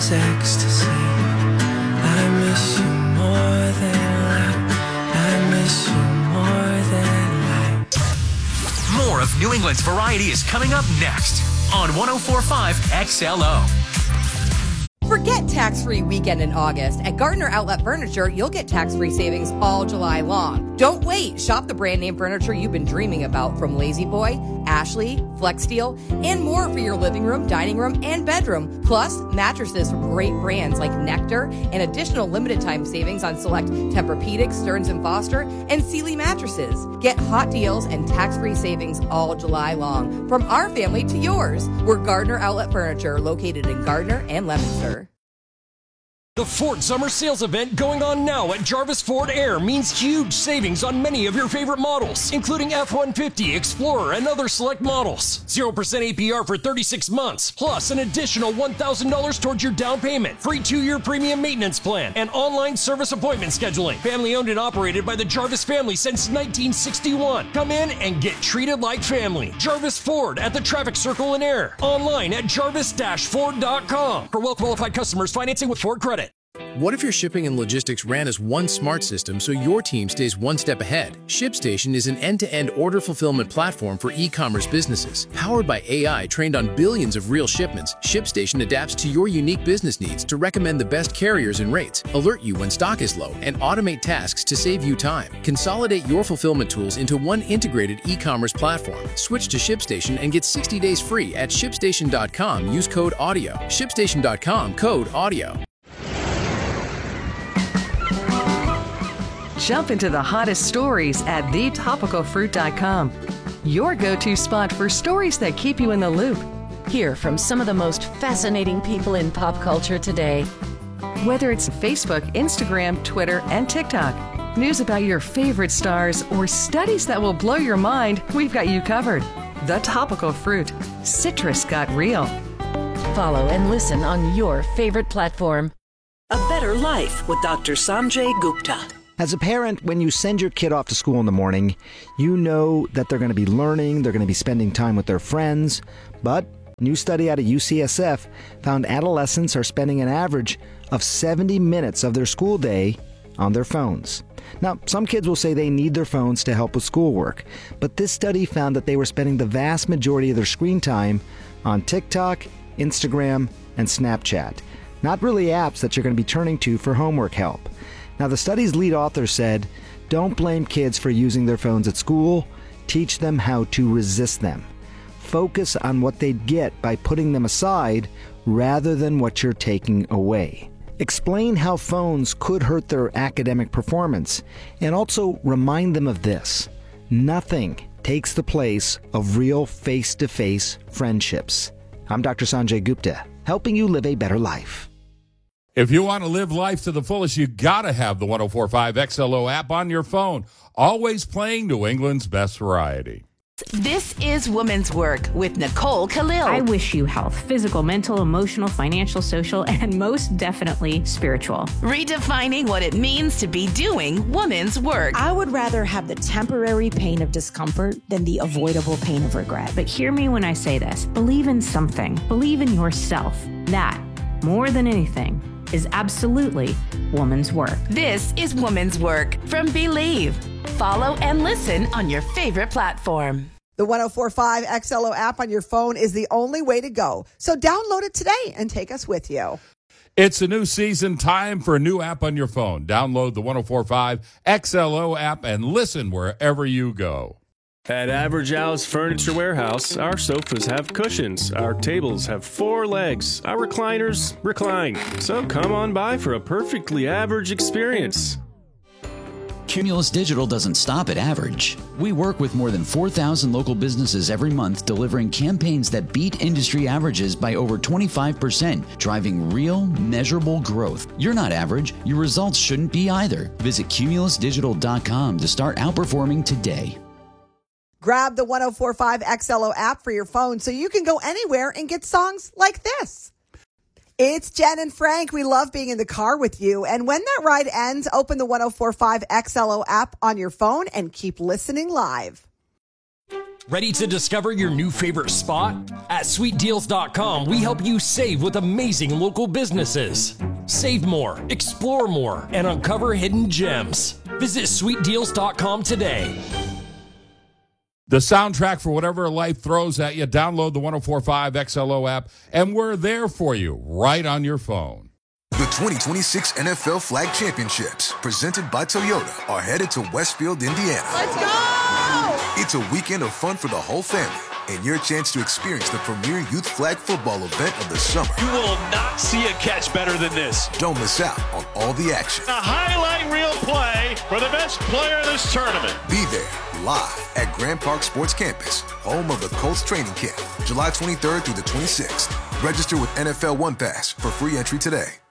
is ecstasy. I miss you more than life. I miss you more than life. More of New England's Variety is coming up next on 104.5 XLO. Forget tax-free weekend in August. At Gardner Outlet Furniture, you'll get tax-free savings all July long. Don't wait. Shop the brand name furniture you've been dreaming about from Lazy Boy, Ashley, Flex Steel, and more for your living room, dining room, and bedroom. Plus, mattresses from great brands like Nectar and additional limited time savings on select Tempur-Pedic, Stearns & Foster, and Sealy mattresses. Get hot deals and tax-free savings all July long. From our family to yours, we're Gardner Outlet Furniture, located in Gardner and Leominster. The Ford Summer Sales Event going on now at Jarvis Ford Air means huge savings on many of your favorite models, including F-150, Explorer, and other select models. 0% APR for 36 months, plus an additional $1,000 towards your down payment, free 2-year premium maintenance plan, and online service appointment scheduling. Family owned and operated by the Jarvis family since 1961. Come in and get treated like family. Jarvis Ford at the Traffic Circle in Air. Online at jarvis-ford.com. For well-qualified customers, financing with Ford Credit. What if your shipping and logistics ran as one smart system so your team stays one step ahead? ShipStation is an end-to-end order fulfillment platform for e-commerce businesses. Powered by AI trained on billions of real shipments, ShipStation adapts to your unique business needs to recommend the best carriers and rates, alert you when stock is low, and automate tasks to save you time. Consolidate your fulfillment tools into one integrated e-commerce platform. Switch to ShipStation and get 60 days free at ShipStation.com. Use code AUDIO. ShipStation.com, code AUDIO. Jump into the hottest stories at thetopicalfruit.com. Your go-to spot for stories that keep you in the loop. Hear from some of the most fascinating people in pop culture today. Whether it's Facebook, Instagram, Twitter, and TikTok, news about your favorite stars, or studies that will blow your mind, we've got you covered. The Topical Fruit. Citrus got real. Follow and listen on your favorite platform. A Better Life with Dr. Sanjay Gupta. As a parent, when you send your kid off to school in the morning, you know that they're going to be learning, they're going to be spending time with their friends. But a new study out of UCSF found adolescents are spending an average of 70 minutes of their school day on their phones. Now, some kids will say they need their phones to help with schoolwork, but this study found that they were spending the vast majority of their screen time on TikTok, Instagram, and Snapchat. Not really apps that you're going to be turning to for homework help. Now, the study's lead author said, don't blame kids for using their phones at school. Teach them how to resist them. Focus on what they'd get by putting them aside rather than what you're taking away. Explain how phones could hurt their academic performance, and also remind them of this. Nothing takes the place of real face-to-face friendships. I'm Dr. Sanjay Gupta, helping you live a better life. If you want to live life to the fullest, you got to have the 104.5 XLO app on your phone, always playing New England's best variety. This is Women's Work with Nicole Khalil. I wish you health, physical, mental, emotional, financial, social, and most definitely spiritual. Redefining what it means to be doing women's work. I would rather have the temporary pain of discomfort than the avoidable pain of regret. But hear me when I say this. Believe in something. Believe in yourself. That, more than anything, is absolutely woman's work. This is Woman's Work from Believe. Follow and listen on your favorite platform. The 104.5 XLO app on your phone is the only way to go. So download it today and take us with you. It's a new season, time for a new app on your phone. Download the 104.5 XLO app and listen wherever you go. At Average Al's Furniture Warehouse, our sofas have cushions, our tables have 4 legs, our recliners recline. So come on by for a perfectly average experience. Cumulus Digital doesn't stop at average. We work with more than 4,000 local businesses every month, delivering campaigns that beat industry averages by over 25%, driving real, measurable growth. You're not average. Your results shouldn't be either. Visit cumulusdigital.com to start outperforming today. Grab the 104.5 XLO app for your phone so you can go anywhere and get songs like this. It's Jen and Frank. We love being in the car with you. And when that ride ends, open the 104.5 XLO app on your phone and keep listening live. Ready to discover your new favorite spot? At sweetdeals.com, we help you save with amazing local businesses. Save more, explore more, and uncover hidden gems. Visit sweetdeals.com today. The soundtrack for whatever life throws at you. Download the 104.5 XLO app, and we're there for you right on your phone. The 2026 NFL Flag Championships, presented by Toyota, are headed to Westfield, Indiana. Let's go! It's a weekend of fun for the whole family and your chance to experience the premier youth flag football event of the summer. You will not see a catch better than this. Don't miss out on all the action. A highlight reel play for the best player of this tournament. Be there live at Grand Park Sports Campus, home of the Colts training camp, July 23rd through the 26th. Register with NFL One Pass for free entry today.